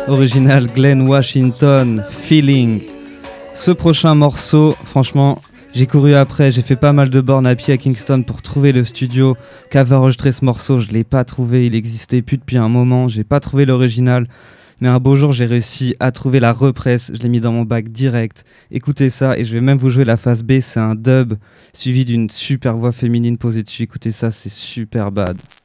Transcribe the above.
original Glen Washington, Feeling. Ce prochain morceau, franchement, j'ai couru après, j'ai fait pas mal de bornes à pied à Kingston pour trouver le studio qui avait enregistré ce morceau. Je l'ai pas trouvé, il existait plus depuis un moment, j'ai pas trouvé l'original. Mais un beau jour, j'ai réussi à trouver la represse, je l'ai mis dans mon bac direct. Écoutez ça, et je vais même vous jouer la phase B, c'est un dub suivi d'une super voix féminine posée dessus. Écoutez ça, c'est super bad.